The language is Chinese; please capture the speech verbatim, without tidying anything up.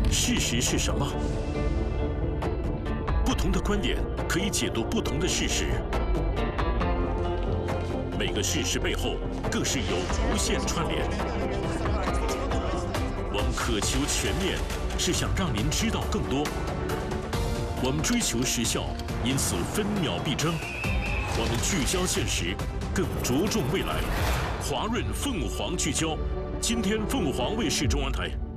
事实是什么？不同的观点可以解读不同的事实，每个事实背后更是有无限串联。我们渴求全面，是想让您知道更多。我们追求时效，因此分秒必争。我们聚焦现实，更着重未来。华润凤凰聚焦，今天凤凰卫视中文台。